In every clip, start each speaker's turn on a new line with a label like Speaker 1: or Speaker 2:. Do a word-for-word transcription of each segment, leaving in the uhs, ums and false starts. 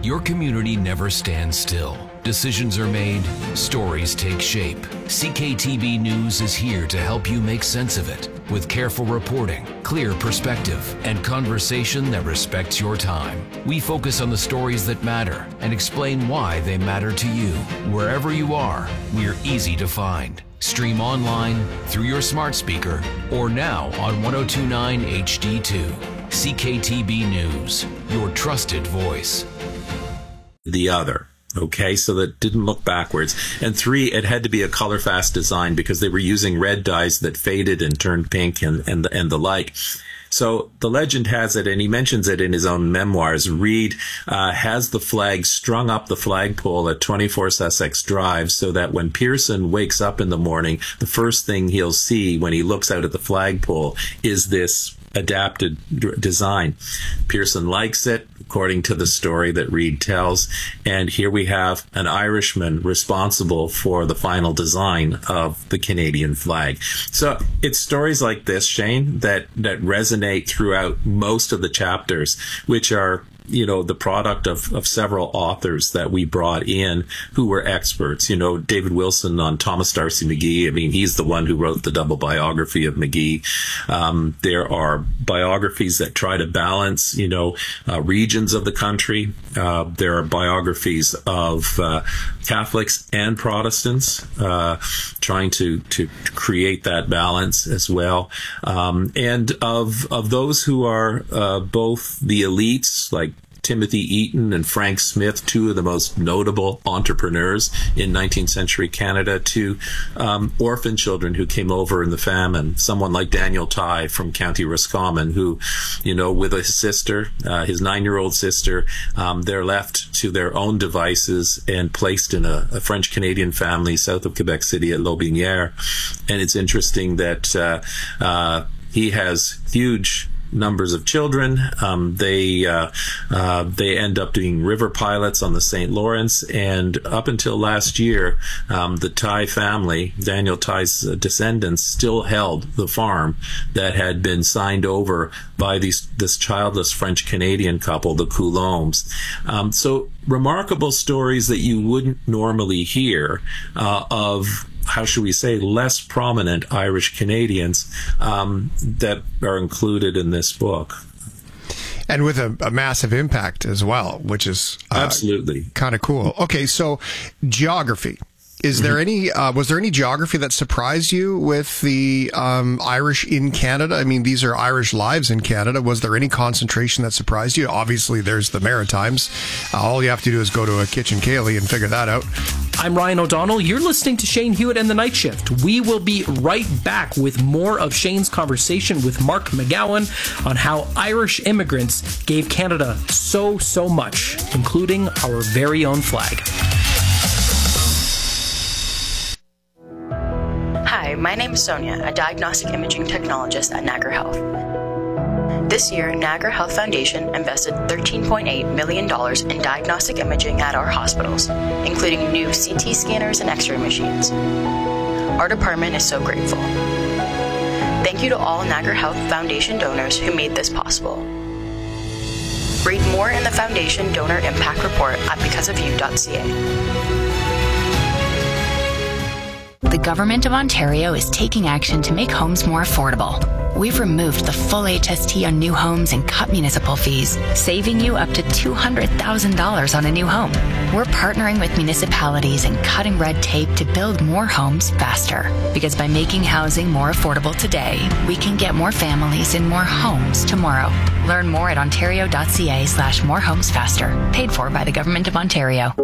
Speaker 1: Your community never stands still. Decisions are made, stories take shape. C K T B News is here to help you make sense of it with careful reporting, clear perspective, and conversation that respects your time. We focus on the stories that matter and explain why they matter to you. Wherever you are, we're easy to find. Stream online, through your smart speaker, or now on one oh two point nine H D two. C K T B News, your trusted voice.
Speaker 2: The other. Okay, so that didn't look backwards. And three, it had to be a color fast design because they were using red dyes that faded and turned pink and, and, the, and the like. So the legend has it, and he mentions it in his own memoirs, Reed uh, has the flag strung up the flagpole at twenty-four Sussex Drive so that when Pearson wakes up in the morning, the first thing he'll see when he looks out at the flagpole is this adapted d- design. Pearson likes it, according to the story that Reed tells. And here we have an Irishman responsible for the final design of the Canadian flag. So it's stories like this, Shane, that, that resonate throughout most of the chapters, which are, you know, the product of, of several authors that we brought in who were experts. You know, David Wilson on Thomas D'Arcy McGee. I mean, he's the one who wrote the double biography of McGee. Um, there are biographies that try to balance, you know, uh, regions of the country. Uh, there are biographies of uh, Catholics and Protestants uh, trying to, to create that balance as well. Um, and of, of those who are uh, both the elites, like Timothy Eaton and Frank Smith, two of the most notable entrepreneurs in nineteenth century Canada, to um, orphan children who came over in the famine. Someone like Daniel Tighe from County Roscommon, who, you know, with his sister, uh, his nine-year-old sister, um, they're left to their own devices and placed in a, a French-Canadian family south of Quebec City at Lotbinière. And it's interesting that uh, uh, he has huge numbers of children. Um, they uh, uh, they end up doing river pilots on the Saint Lawrence, and up until last year, um, the Tighe family, Daniel Tighe's descendants, still held the farm that had been signed over by these this childless French-Canadian couple, the Coulombs. Um, so remarkable stories that you wouldn't normally hear uh, of, how should we say, less prominent Irish Canadians um, that are included in this book.
Speaker 3: And with a, a massive impact as well, which is uh,
Speaker 2: absolutely
Speaker 3: kind of cool. Okay, so geography. Is there any, uh, was there any geography that surprised you with the um, Irish in Canada? I mean, these are Irish lives in Canada. Was there any concentration that surprised you? Obviously, there's the Maritimes. Uh, all you have to do is go to a Kitchen Kaylee and figure that out.
Speaker 4: I'm Ryan O'Donnell. You're listening to Shane Hewitt and the Night Shift. We will be right back with more of Shane's conversation with Mark McGowan on how Irish immigrants gave Canada so, so much, including our very own flag.
Speaker 5: Hi, my name is Sonia, a diagnostic imaging technologist at Niagara Health. This year, Niagara Health Foundation invested thirteen point eight million dollars in diagnostic imaging at our hospitals, including new C T scanners and X-ray machines. Our department is so grateful. Thank you to all Niagara Health Foundation donors who made this possible. Read more in the Foundation Donor Impact Report at because of you dot c a.
Speaker 6: The Government of Ontario is taking action to make homes more affordable. We've removed the full H S T on new homes and cut municipal fees, saving you up to two hundred thousand dollars on a new home. We're partnering with municipalities and cutting red tape to build more homes faster. Because by making housing more affordable today, we can get more families in more homes tomorrow. Learn more at ontario dot c a slash more homes faster. Paid for by the Government of Ontario.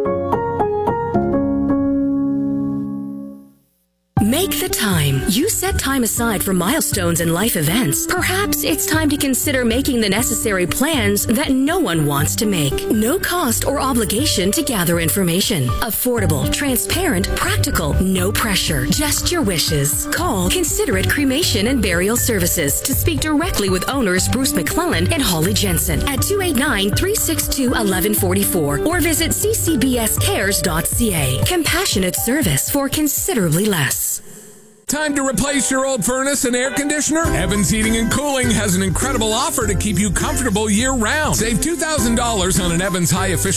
Speaker 7: Make the time. You set time aside for milestones and life events. Perhaps it's time to consider making the necessary plans that no one wants to make. No cost or obligation to gather information. Affordable, transparent, practical, no pressure. Just your wishes. Call Considerate Cremation and Burial Services to speak directly with owners Bruce McClellan and Holly Jensen at two eight nine, three six two, one one four four or visit c c b s cares dot c a. Compassionate service for considerably less.
Speaker 8: Time to replace your old furnace and air conditioner? Evans Heating and Cooling has an incredible offer to keep you comfortable year-round. Save two thousand dollars on an Evans high-efficiency